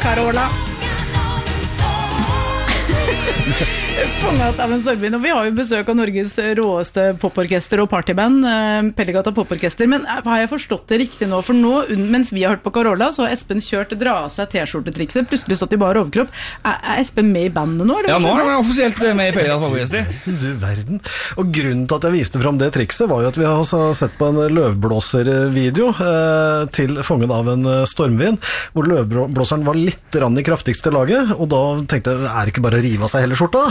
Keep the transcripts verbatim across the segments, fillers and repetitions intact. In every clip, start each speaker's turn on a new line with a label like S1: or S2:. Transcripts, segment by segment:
S1: Carola. Fanget av en stormvind, og vi har jo besøk av Norges råeste poporkester og partyband, Pellegata poporkester, men har jeg forstått det riktig nå? For nå, mens vi har hørt på Carola, så har Espen kjørt dra av seg t-skjortetrikset, plutselig stått i bar overkropp. Er, er Espen med i bandet nå?
S2: Ja, nå er han offisielt med i Pellegata poporkester.
S3: Du verden. Og grunnen til at jeg viste frem det trikset var jo at vi har sett på en løvblåservideo eh, til Fanget av en stormvind, hvor løvblåseren var litt rann i kraftigste laget, og da tenkte jeg, er det ikke bare å rive av seg hele skjorta?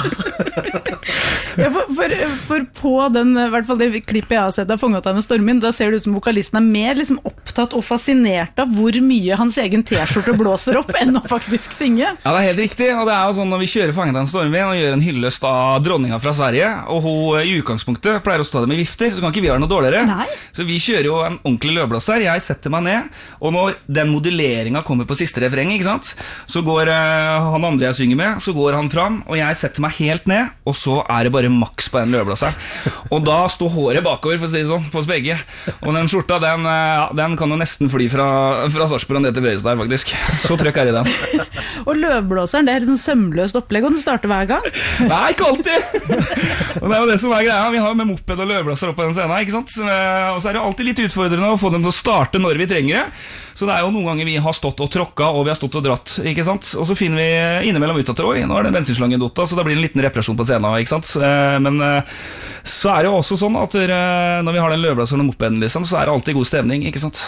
S1: Ja, for, for, for på den, i hvert fall det klippet jeg har sett av Fanget av en stormvind, da ser det ut som vokalisten er mer liksom opptatt og fascinert av hvor mye hans egen t-skjorte blåser opp enn å faktisk synge.
S2: Ja, det er helt riktig, og det er jo sånn når vi kjører Fanget av en stormvind og gjør en hyllest av dronninga fra Sverige, og hun i utgangspunktet pleier å stå det med vifter, så kan ikke vi være noe dårligere.
S1: Nei. Så
S2: vi kjører jo en ordentlig løvblåser, jeg setter meg ned, og når den moduleringen kommer på siste refreng, ikke sant, så går uh, han andre jeg synger med, så går han fram, og jeg setter meg helt ned, og så er det bare maks på en løvblåser. Og da står håret bakover, for å si det sånn, på oss begge. Og den skjorta, den, ja, den kan jo nesten fly fra, fra Sarpsborg ned til Bredestad, faktisk. Så trøkk er i den.
S1: Og løvblåseren, det er liksom sømløst opplegg, og den starter hver gang?
S2: Nei, ikke alltid! Og det er jo det som er greia. Vi har med moped og løvblåser opp på den scenen, ikke sant? Og så er det alltid litt utfordrende å få dem til å starte når vi trenger det. Så det er jo noen ganger vi har stått og tråkka, og vi har stått og dratt, ikke sant? Og så finner vi innimellom ut at, oi, nå er det en bensinslange dotta, så da blir det en liten reparasjon på scenen, ikke sant? Men så er det jo også sånn at når vi har den løvblåseren og mopeden, liksom, så er det alltid god stemning, ikke sant?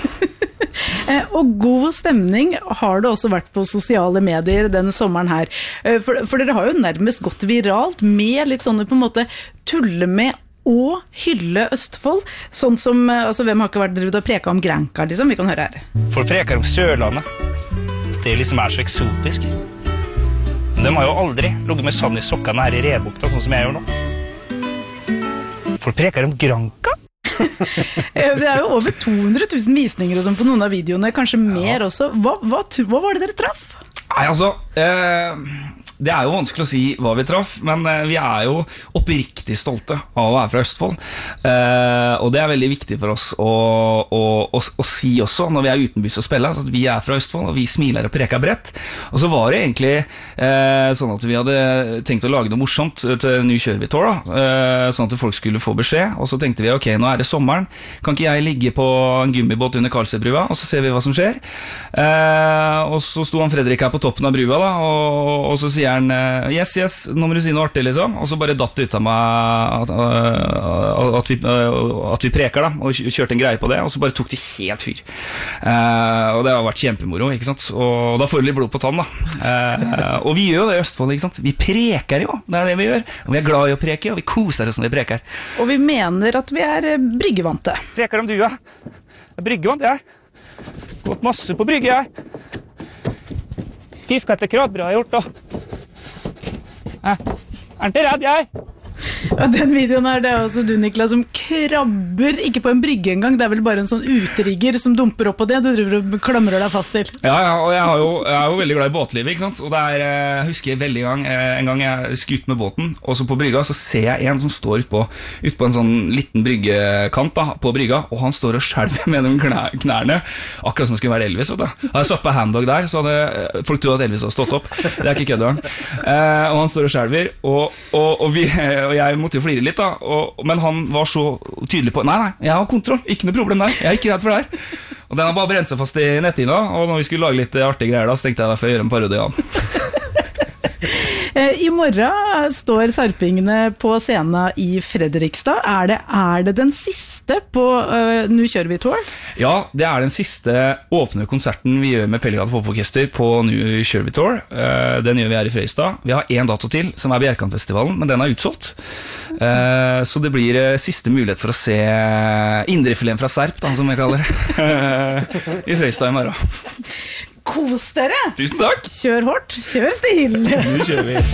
S1: Og god stemning har det også vært på sosiale medier denne sommeren her. For, for dere har jo nærmest gått viralt med litt sånne på en måte tulle med og hylle Østfold, sånn som, altså hvem har ikke vært drevet og preket om Granka, liksom, vi kan høre her.
S4: Folk preker om Sørlandet, det liksom er så eksotisk. De har jo aldri ligget med sand i sokkene her i Rebukta, sånn som jeg gjør nå. Folk preker om Granka.
S1: Det er jo over to hundre tusen visninger og sånn på noen av videoene, kanskje mer ja. Også. Hva, hva, hva var det dere traff?
S2: Nei, altså... Eh... Det er jo vanskelig å si hva vi traff, men vi er jo oppriktig stolte av å være fra Østfold. Eh, og det er veldig viktig for oss å, å, å, å si også, når vi er utenbys og spiller, at vi er fra Østfold, og vi smiler og preker bredt. Og så var det egentlig eh, sånn at vi hadde tenkt å lage noe morsomt til Ny Kjører Vi Tour, da, eh, sånn at folk skulle få beskjed. Og så tenkte vi, ok, nå er det sommeren, kan ikke jeg ligge på en gummibåt under Karlsøybrua, og så ser vi hva som skjer. Eh, og så sto han Fredrik her på toppen av brua, da, og, og så sier han, yes, yes, nå må du si noe artig, liksom. Og så bare datt ut av meg at, at, vi, at vi preker, da, og kjørte en greie på det, og så bare tok det helt fyr. Uh, og det har vært kjempemoro, ikke sant? Og da får du litt blod på tann, da. Uh, og vi gjør jo det i Østfold, ikke sant? Vi preker jo, det er det vi gjør. Og vi er glad i å preke, og vi koser oss når vi preker.
S1: Og vi mener at vi er bryggevante.
S4: Preker om du, ja. Bryggevant, jeg. Gått masse på brygge, jeg. Fisket etter krabber har jeg gjort, da. Jeg er ikke redd, jeg.
S1: Og den videoen her, det er også du, Niklas, som krabber, ikke på en brygge engang, det er vel bare en sånn utrigger som dumper opp på det, du driver og klamrer deg fast til.
S2: Ja, ja, og jeg, har jo, jeg er jo veldig glad i båtlivet, ikke sant? Og det er, jeg husker veldig gang, en gang jeg skutt med båten, og så på brygga, så ser jeg en som står ut på, ut på en sånn liten bryggekant da, på brygga, og han står og skjelver med de knærne, akkurat som det skulle være Elvis, vet du. Hadde jeg satt på handdog der, så hadde folk trodd at Elvis hadde stått opp, det er ikke kødderen. Eh, og han står og skjelver, og, og, og, vi, og jeg måtte jo flire litt da, og, men han var så tydelig på, nei, nei, jeg har kontroll, ikke noe problem der, jeg er ikke redd for det her. Og den har bare brent seg fast i netthinna, og når vi skulle lage litt artige greier da, så tenkte jeg derfor å gjøre en parodi av han.
S1: I morgen står sarpingene på scenen i Fredrikstad. Er det, er det den siste på uh, Nå Kjører Vi Tour?
S2: Ja, det er den siste åpne konserten vi gjør med Pellegata poporkester på Nå Kjører Vi Tour. Uh, den gjør vi her i Fredrikstad. Vi har en dato til, som er Bjerkantfestivalen, men den er utsolgt. Uh, så det blir uh, siste mulighet for å se indrefileten fra Serp, da, som jeg kaller det, i Fredrikstad i morgen.
S1: Kos dere!
S2: Tusen takk!
S1: Kjør hårdt, kjør stil!
S2: Nå kjører vi.